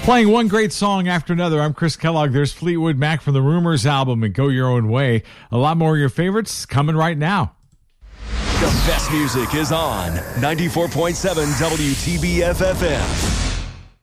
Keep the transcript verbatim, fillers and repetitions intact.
Playing one great song after another. I'm Chris Kellogg. There's Fleetwood Mac from the Rumors album and Go Your Own Way. A lot more of your favorites coming right now. The best music is on ninety-four point seven W T B F F M.